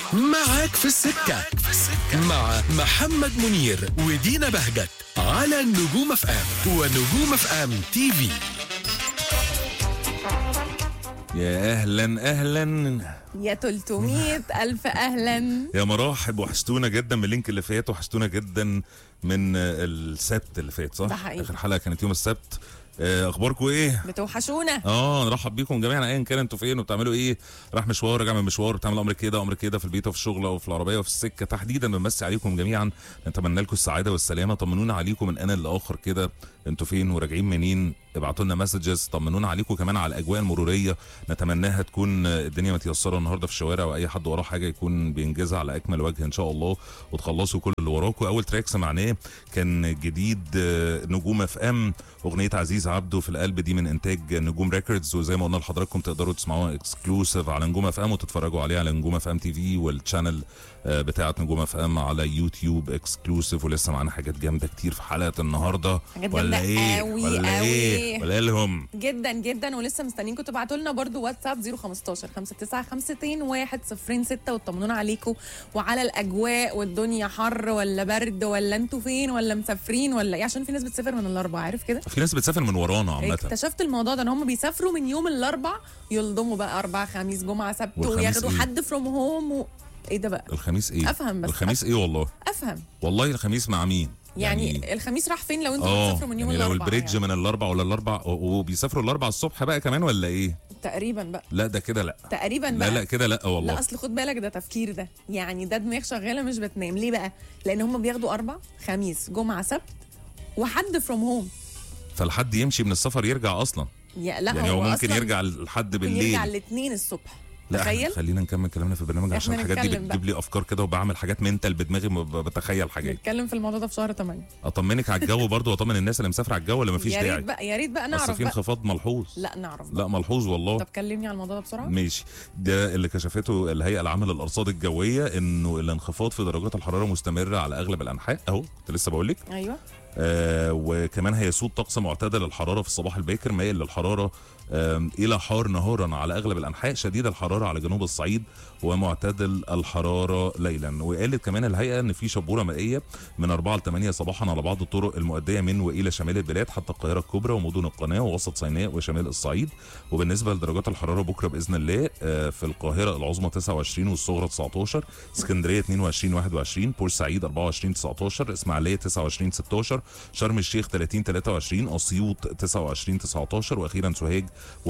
معاك في السكة مع محمد منير ودينا بهجت على نجوم اف ام ونجوم اف ام تي في. يا اهلا يا 300 ألف أهلا يا مراحب، وحشتونا جدا من اللينك اللي فات، وحشتونا جدا من السبت اللي فات، صح؟ ده حقيقي. اخر حلقه كانت يوم السبت. اخباركم ايه؟ بتوحشونا. نرحب بيكم جميعا ايا كان انتوا فين وبتعملوا ايه. راح مشوار، راجع من مشوار، بتعمل امر كده في البيت وفي الشغل وفي العربيه وفي السكه تحديدا. بنمسي عليكم جميعا، نتمنى لكم السعاده والسلامه. طمنونا عليكم من انا لاخر كده، انتوا فين وراجعين منين؟ ابعتوا لنا مسجز، طمنونا عليكم كمان على الاجواء المروريه. نتمناها تكون الدنيا متيسره النهارده في الشوارع، واي حد وراه حاجه يكون بينجزها على اكمل وجه ان شاء الله، وتخلصوا كل اللي وراكم. اول تراك سمعناه كان جديد نجوم اف ام، اغنيه عزيز عبده في القلب، دي من انتاج نجوم ريكوردز. وزي ما قلنا لحضراتكم تقدروا تسمعوها اكسكلوسيف على نجوم اف ام، وتتفرجوا عليها على نجوم اف ام تي في والتشانل بتاعه نجوم اف ام على يوتيوب اكسكلوسيف. ولسه معانا حاجات جامده كتير في حلقه النهارده، ولا ايه ولا ايه ولا لهم جدا جدا. ولسه مستنيينكم تبعتوا لنا برضو واتساب 015 5952 106 وتطمنونا عليكم وعلى الاجواء، والدنيا حر ولا برد ولا انتوا فين ولا مسافرين ولا ايه، عشان في ناس بتسافر من الاربعاء، عارف كده؟ في ناس بتسافر من ورانا عامه. اكتشفت الموضوع ده ان هم بيسافروا من يوم الاربعاء، يلضموا بقى اربع خميس جمعه سبت، وياخدوا حد فروم هوم ايه ده بقى؟ الخميس ايه؟ افهم بس الخميس ايه والله؟ افهم والله الخميس مع مين؟ يعني الخميس راح فين لو انتوا بتسافروا من يوم يعني الاربعاء؟ لو البريدج يعني من الاربع ولا الاربع، وبيسافروا الاربع الصبح بقى كمان ولا ايه؟ تقريبا بقى. لا ده كده لا تقريبا بقى. لا كده لا والله. لا اصل خد بالك ده تفكير، ده يعني ده دماغ شغاله مش بتنام. ليه بقى؟ لان هم بياخدوا اربع خميس جمعه سبت وحد فروم هوم، فالحد يمشي من السفر يرجع اصلا. لا يعني هو ممكن يرجع لحد بالليل، يرجع الاثنين الصبح. لا تخيل. خلينا نكمل كلامنا في البرنامج عشان الحاجات دي بتجيب لي افكار كده، وبعمل حاجات منتال بدماغي، بتخيل حاجات. نتكلم في الموضوع ده في شهر 8. اطمنك على الجو برضو، واطمن الناس اللي مسافره على الجو، ولا مفيش داعي؟ يا ريت بقى نعرف. بس في انخفاض ملحوظ. لا نعرف لا ملحوظ والله. طب كلمني على الموضوع ده بسرعه. ماشي. ده اللي كشفته الهيئه العامه للارصاد الجويه، انه الانخفاض في درجات الحراره مستمره على اغلب الانحاء. اهو كنت لسه بقول لك. ايوه. وكمان هيسود طقس معتدل الحراره في الصباح الباكر، مائل للحراره الى حار نهارا على اغلب الانحاء، شديد الحراره على جنوب الصعيد، ومعتدل الحراره ليلا. وقالت كمان الهيئه ان في شبوره مائيه من 4 ل 8 صباحا على بعض الطرق المؤديه من والى شمال البلاد، حتى القاهره الكبرى ومدن القناه ووسط سيناء وشمال الصعيد. وبالنسبه لدرجات الحراره بكره باذن الله، في القاهره العظمى 29 والصغرى 19، اسكندريه 22 21، بورسعيد 24 19، اسماعيليه 29 16، شرم الشيخ 30 23، اسيوط 29 19، واخيرا سوهاج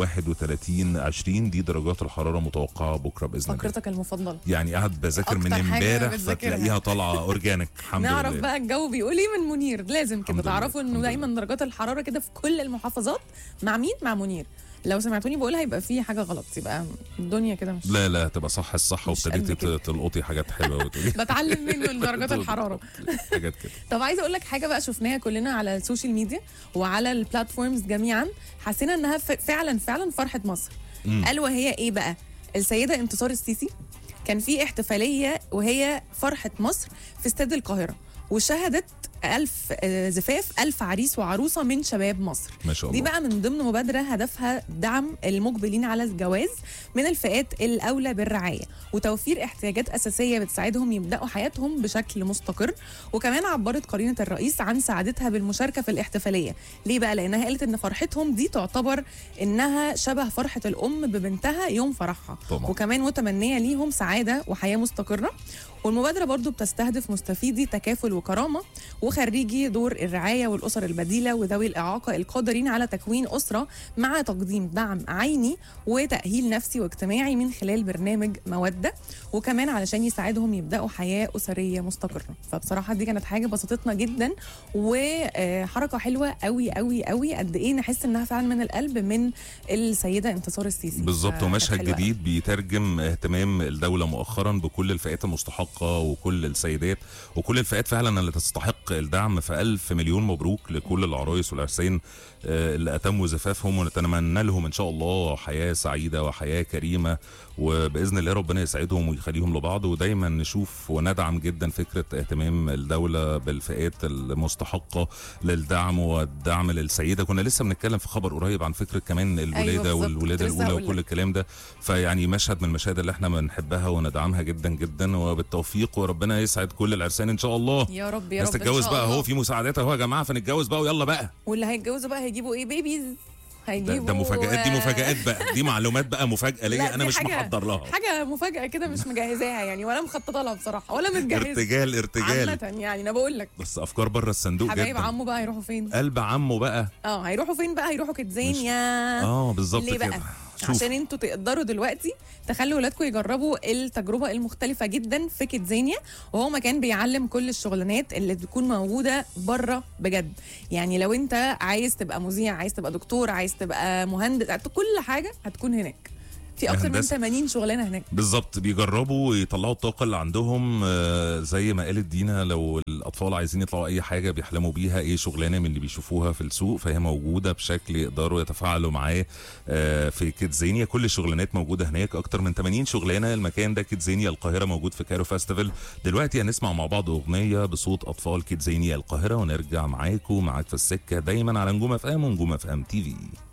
31 20. دي درجات الحراره متوقعه بكره باذن الله. فقرتك المفضله. يعني قاعد بذاكر من امبارح فتلاقيها طالعه اورجانيك. الحمد لله. نعرف بقى الجو بيقول ايه من منير. لازم كده تعرفوا انه دايما درجات الحراره كده في كل المحافظات مع مين؟ مع منير. لو سمعتوني بقولها يبقى في حاجه غلط، يبقى الدنيا كده مش لا تبقى صح الصح، وابتديتي تلقطي حاجات حلوه وتقولي بتعلم منه درجات الحراره. حاجات كده. طب عايزه اقول لك حاجه بقى شفناها كلنا على السوشيال ميديا وعلى البلاتفورمز جميعا، حسينا انها فعلا فرحه مصر. قال وهي ايه بقى؟ السيده انتصار السيسي كان في احتفاليه وهي فرحه مصر في استاد القاهره، وشهدت 1000 زفاف 1000 عريس وعروسه من شباب مصر. ما شاء الله. دي بقى من ضمن مبادره هدفها دعم المقبلين على الجواز من الفئات الاولى بالرعايه، وتوفير احتياجات اساسيه بتساعدهم يبداوا حياتهم بشكل مستقر. وكمان عبرت قرينه الرئيس عن سعادتها بالمشاركه في الاحتفاليه. ليه بقى؟ لانها قالت ان فرحتهم دي تعتبر انها شبه فرحه الام ببنتها يوم فرحها طبعا. وكمان متمنيه ليهم سعاده وحياه مستقره. والمبادرة برضو بتستهدف مستفيدي تكافل وكرامة وخريجي دور الرعاية والأسر البديلة وذوي الإعاقة القادرين على تكوين أسرة، مع تقديم دعم عيني وتأهيل نفسي واجتماعي من خلال برنامج مودة، وكمان علشان يساعدهم يبدأوا حياة أسرية مستقرة. فبصراحة دي كانت حاجة بسطتنا جدا وحركة حلوة قوي قوي قوي. قد إيه نحس إنها فعلا من القلب من السيدة انتصار السيسي بالظبط. ومشهد جديد بيترجم اهتمام الدولة مؤخرا بكل الفئات المستحقة وكل السيدات وكل الفئات فعلا اللي تستحق الدعم. فألف مليون مبروك لكل العرايس والعرسين اللي أتموا زفافهم، ونتمنى لهم إن شاء الله حياة سعيدة وحياة كريمة وباذن الله ربنا يسعدهم ويخليهم لبعض، ودايما نشوف وندعم جدا فكره اهتمام الدوله بالفئات المستحقه للدعم والدعم للسيده. كنا لسه بنتكلم في خبر قريب عن فكره كمان الولاده بالظبط. والولاده كنت لسه الاولى هقول وكل لك. الكلام ده. فيعني مشهد من المشاهد اللي احنا بنحبها وندعمها جدا جدا، وبالتوفيق وربنا يسعد كل العرسان ان شاء الله. يا رب يا بس رب إن تتجوز شاء بقى الله. اهو، في مساعدات اهو يا جماعه، فنتجوز بقى ويلا بقى. واللي هيتجوزوا بقى هيجيبوا ايه؟ بيبيز. هيجيبوا ده مفاجآت، دي مفاجآت بقى، دي معلومات بقى مفاجأة لا، ليا دي انا مش حاجة- محضر لها. حاجه مفاجاه كده مش مجهزاها يعني، ولا مخططه لها بصراحه، ولا متجهزه. ارتجال ارتجال. عامه يعني انا بقول لك. بس افكار بره الصندوق حبايب جدا. عمه بقى هيروحوا فين؟ قلب عمه بقى. هيروحوا فين بقى؟ هيروحوا كيدزانيا. بالظبط ليه كده. بقى؟ شوف. عشان انتوا تقدروا دلوقتي تخلوا ولادكم يجربوا التجربه المختلفه جدا في كيدزانيا، وهو مكان بيعلم كل الشغلانات اللي بتكون موجوده بره بجد. يعني لو انت عايز تبقى مذيع، عايز تبقى دكتور، عايز تبقى مهندس، كل حاجه هتكون هناك. في اكتر من هندسة. 80 شغلانه هناك. بالظبط، بيجربوا ويطلعوا الطاقة اللي عندهم. زي ما قالت دينا، لو الأطفال عايزين يطلعوا أي حاجة بيحلموا بيها، أي شغلانة من اللي بيشوفوها في السوق، فهي موجودة بشكل يقدروا يتفاعلوا معاه في كيدزانيا. كل الشغلانات موجودة هناك، أكتر من 80 شغلانة. المكان ده كيدزانيا القاهرة، موجود في كايرو فاستيفال. دلوقتي هنسمع مع بعض أغنية بصوت أطفال كيدزانيا القاهرة، ونرجع معاك في السكة دايما على نجوم FM ونجوم FM TV.